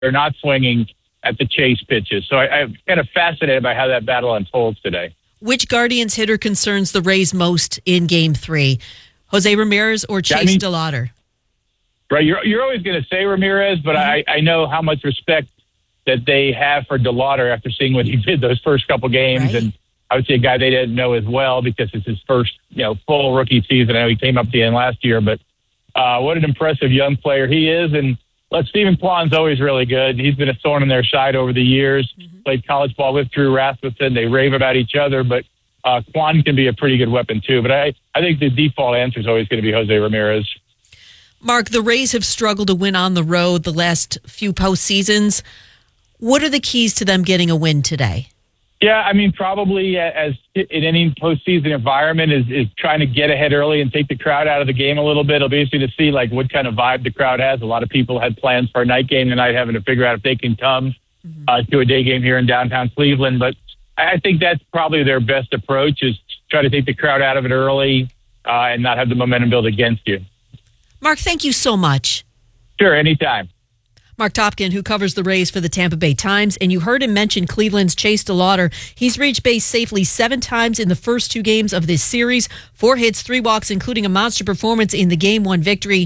they're not swinging at the chase pitches. So I'm kind of fascinated by how that battle unfolds today. Which Guardians hitter concerns the Rays most in Game 3? Jose Ramirez or Chase DeLauter? Right, you're always going to say Ramirez, but I know how much respect that they have for DeLauter after seeing what he did those first couple games. Right. And obviously a guy they didn't know as well because it's his first, full rookie season. I know he came up the end last year, but what an impressive young player he is. And Stephen Kwan's always really good. He's been a thorn in their side over the years. Played college ball with Drew Rasmussen. They rave about each other, but Kwan can be a pretty good weapon too. But I think the default answer is always going to be Jose Ramirez. Mark, the Rays have struggled to win on the road the last few postseasons. What are the keys to them getting a win today? Yeah, I mean, probably as in any postseason environment is trying to get ahead early and take the crowd out of the game a little bit. It'll be interesting to see what kind of vibe the crowd has. A lot of people had plans for a night game tonight, having to figure out if they can come to a day game here in downtown Cleveland. But I think that's probably their best approach is try to take the crowd out of it early and not have the momentum build against you. Mark, thank you so much. Sure, anytime. Mark Topkin, who covers the Rays for the Tampa Bay Times, and you heard him mention Cleveland's Chase DeLauter. He's reached base safely 7 times in the first 2 games of this series, 4 hits, 3 walks, including a monster performance in the Game 1 victory.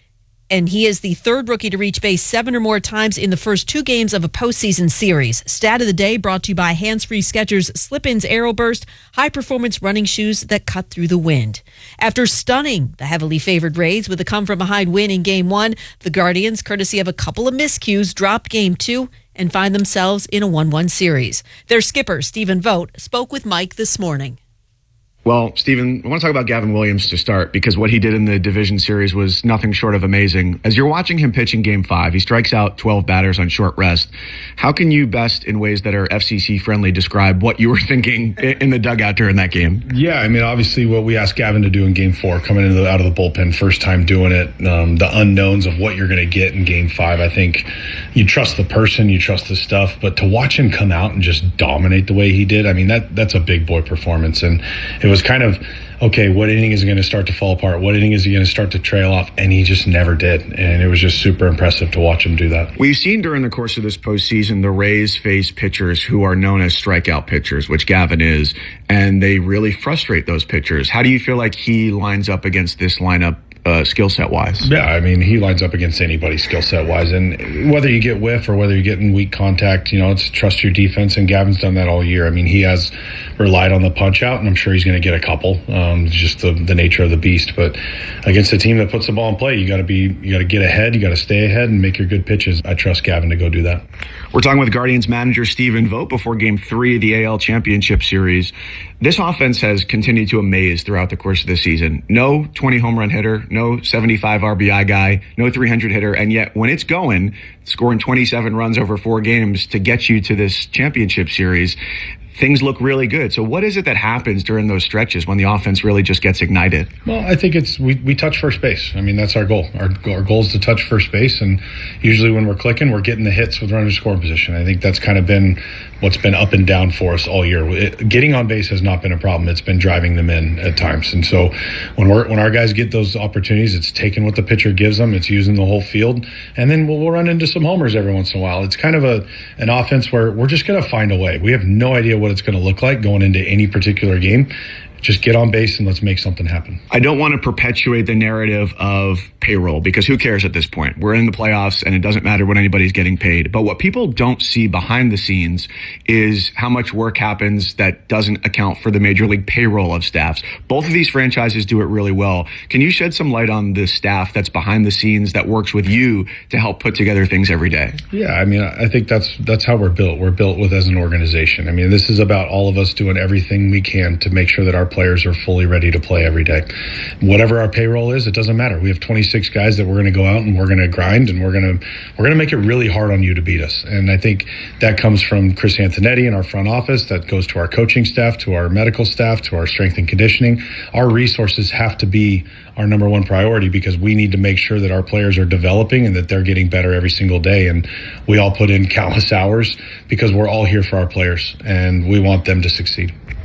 And he is the 3rd rookie to reach base 7 or more times in the first 2 games of a postseason series. Stat of the day brought to you by Hands-Free Skechers Slip-ins Aeroburst, high-performance running shoes that cut through the wind. After stunning the heavily favored Rays with a come-from-behind win in Game 1, the Guardians, courtesy of a couple of miscues, dropped Game 2 and find themselves in a 1-1 series. Their skipper, Stephen Vogt, spoke with Mike this morning. Well, Stephen, I want to talk about Gavin Williams to start because what he did in the division series was nothing short of amazing. As you're watching him pitch in Game 5, he strikes out 12 batters on short rest. How can you best, in ways that are FCC-friendly, describe what you were thinking in the dugout during that game? Yeah, I mean, obviously what we asked Gavin to do in Game 4, coming out of the bullpen, first time doing it, the unknowns of what you're going to get in Game 5, I think you trust the person, you trust the stuff, but to watch him come out and just dominate the way he did, I mean, that's a big boy performance. And it was kind of, okay, what inning is he going to start to fall apart? What inning is he going to start to trail off? And he just never did. And it was just super impressive to watch him do that. We've seen during the course of this postseason, the Rays face pitchers who are known as strikeout pitchers, which Gavin is, and they really frustrate those pitchers. How do you feel like he lines up against this lineup? Skill set wise? Yeah, I mean, he lines up against anybody skill set wise. And whether you get whiff or whether you get in weak contact, it's trust your defense. And Gavin's done that all year. I mean, he has relied on the punch out, and I'm sure he's going to get a couple. Just the nature of the beast. But against a team that puts the ball in play, you got to get ahead, you got to stay ahead and make your good pitches. I trust Gavin to go do that. We're talking with Guardians manager Stephen Vogt before Game 3 of the AL Championship Series. This offense has continued to amaze throughout the course of the season. No 20 home run hitter, no 75 RBI guy, no 300 hitter, and yet when it's going, scoring 27 runs over 4 games to get you to this championship series, things look really good. So what is it that happens during those stretches when the offense really just gets ignited? Well, I think it's we touch first base. I mean, that's our goal. Our goal is to touch first base, and usually when we're clicking, we're getting the hits with runners scoring position. I think that's kind of been what's been up and down for us all year. Getting on base has not been a problem. It's been driving them in at times. And so when our guys get those opportunities, it's taking what the pitcher gives them. It's using the whole field. And then we'll run into some homers every once in a while. It's kind of an offense where we're just going to find a way. We have no idea what it's going to look like going into any particular game. Just get on base and let's make something happen. I don't want to perpetuate the narrative of payroll because who cares at this point? We're in the playoffs and it doesn't matter what anybody's getting paid. But what people don't see behind the scenes is how much work happens that doesn't account for the major league payroll of staffs. Both of these franchises do it really well. Can you shed some light on the staff that's behind the scenes that works with you to help put together things every day? Yeah, I mean, I think that's how we're built. We're built with as an organization. I mean, this is about all of us doing everything we can to make sure that our players are fully ready to play every day. Whatever our payroll is, it doesn't matter. We have 26 guys that we're going to go out and we're going to grind and we're going to make it really hard on you to beat us. And I think that comes from Chris Antonetti in our front office. That goes to our coaching staff, to our medical staff, to our strength and conditioning. Our resources have to be our number one priority because we need to make sure that our players are developing and that they're getting better every single day. And we all put in countless hours because we're all here for our players and we want them to succeed.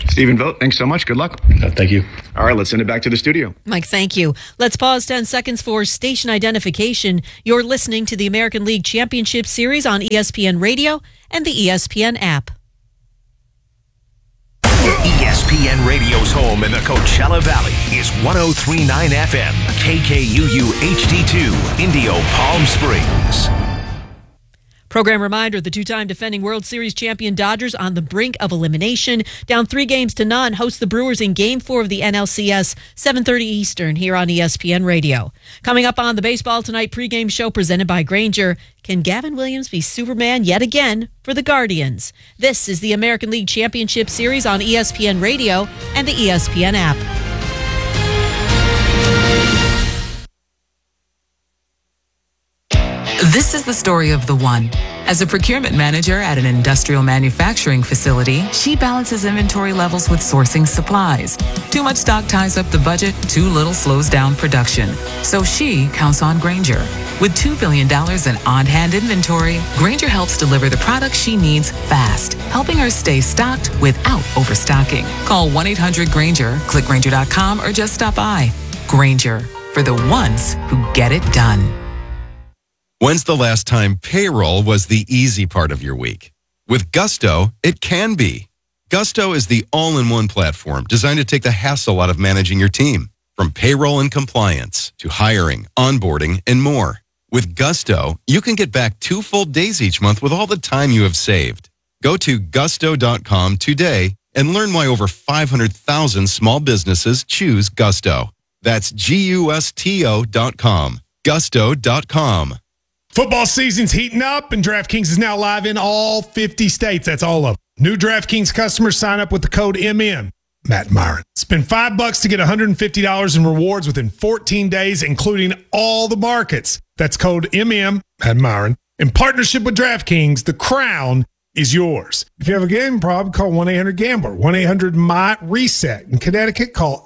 Stephen Vogt, thanks so much. Good luck. Thank you. All right, let's send it back to the studio. Mike, thank you. Let's pause 10 seconds for station identification. You're listening to the American League Championship Series on ESPN Radio and the ESPN app. ESPN Radio's home in the Coachella Valley is 103.9 FM, KKUU HD2, Indio, Palm Springs. Program reminder, the two-time defending World Series champion Dodgers on the brink of elimination. Down 3-0 host the Brewers in Game 4 of the NLCS, 7:30 Eastern here on ESPN Radio. Coming up on the Baseball Tonight pregame show presented by Grainger, can Gavin Williams be Superman yet again for the Guardians? This is the American League Championship Series on ESPN Radio and the ESPN app. This is the story of the one. As a procurement manager at an industrial manufacturing facility, she balances inventory levels with sourcing supplies. Too much stock ties up the budget, too little slows down production. So she counts on Grainger. With $2 billion in on-hand inventory, Grainger helps deliver the products she needs fast, helping her stay stocked without overstocking. Call 1-800-GRAINGER, click Grainger.com, or just stop by. Grainger, for the ones who get it done. When's the last time payroll was the easy part of your week? With Gusto, it can be. Gusto is the all-in-one platform designed to take the hassle out of managing your team, from payroll and compliance to hiring, onboarding, and more. With Gusto, you can get back 2 full days each month with all the time you have saved. Go to gusto.com today and learn why over 500,000 small businesses choose Gusto. That's GUSTO.com. Gusto.com. Football season's heating up, and DraftKings is now live in all 50 states. That's all of them. New DraftKings customers sign up with the code MM, Matt Myron. Spend $5 to get $150 in rewards within 14 days, including all the markets. That's code MM, Matt Myron. In partnership with DraftKings, the crown is yours. If you have a gambling problem, call 1-800-GAMBLER, 1-800-MY-RESET. In Connecticut, call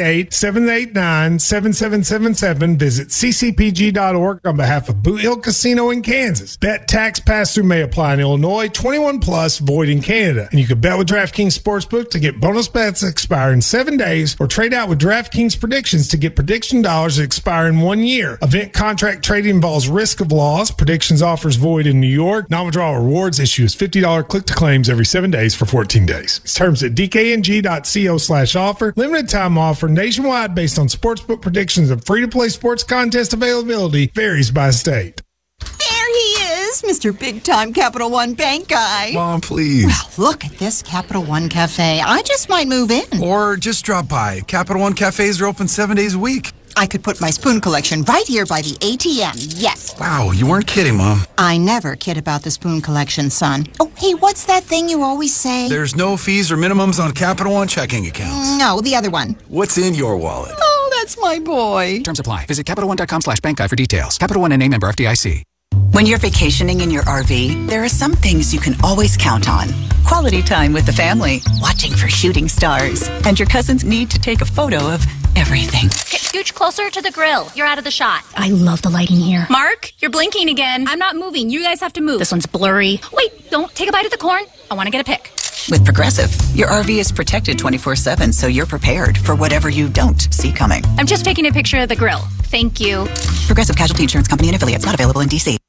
888-789-7777. Visit ccpg.org on behalf of Boot Hill Casino in Kansas. Bet tax pass-through may apply in Illinois, 21 plus, void in Canada. And you can bet with DraftKings Sportsbook to get bonus bets that expire in 7 days, or trade out with DraftKings Predictions to get prediction dollars that expire in 1 year. Event contract trading involves risk of loss. Predictions offers void in New York. Non-withdrawal rewards issues $50 click-to-claims every 7 days for 14 days. It's terms at dkng.co/offer. Limited time offer nationwide based on sportsbook predictions and free-to-play sports contest availability varies by state. There he is, Mr. Big-Time Capital One Bank guy. Mom, please. Well, look at this Capital One Cafe. I just might move in. Or just drop by. Capital One Cafes are open 7 days a week. I could put my spoon collection right here by the ATM, yes. Wow, you weren't kidding, Mom. I never kid about the spoon collection, son. Oh, hey, what's that thing you always say? There's no fees or minimums on Capital One checking accounts. No, the other one. What's in your wallet? Oh, that's my boy. Terms apply. Visit CapitalOne.com/bankguide for details. Capital One NA, member FDIC. When you're vacationing in your RV, there are some things you can always count on. Quality time with the family, watching for shooting stars, and your cousin's need to take a photo of everything. Okay, scooch closer to the grill. You're out of the shot. I love the lighting here. Mark, you're blinking again. I'm not moving. You guys have to move. This one's blurry. Wait, don't take a bite of the corn. I want to get a pic. With Progressive, your RV is protected 24/7, so you're prepared for whatever you don't see coming. I'm just taking a picture of the grill. Thank you. Progressive Casualty Insurance Company and affiliates, not available in D.C.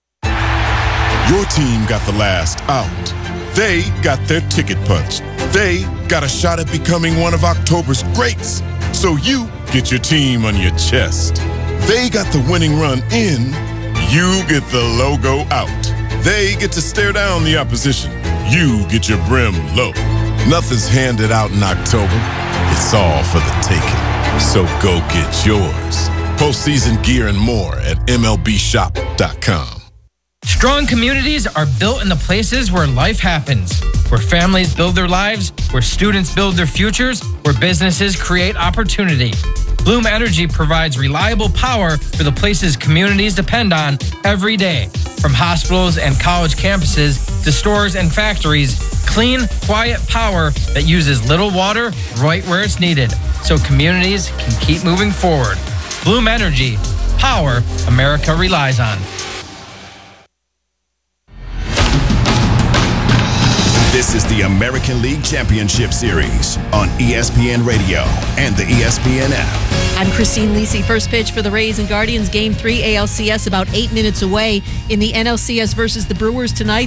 Your team got the last out. They got their ticket punched. They got a shot at becoming one of October's greats. So you get your team on your chest. They got the winning run in. You get the logo out. They get to stare down the opposition. You get your brim low. Nothing's handed out in October. It's all for the taking. So go get yours. Postseason gear and more at MLBshop.com. Strong communities are built in the places where life happens, where families build their lives, where students build their futures, where businesses create opportunity. Bloom Energy provides reliable power for the places communities depend on every day. From hospitals and college campuses to stores and factories, clean, quiet power that uses little water right where it's needed, so communities can keep moving forward. Bloom Energy, power America relies on. This is the American League Championship Series on ESPN Radio and the ESPN app. I'm Christine Lisi. First pitch for the Rays and Guardians. Game 3 ALCS about 8 minutes away. In the NLCS versus the Brewers tonight.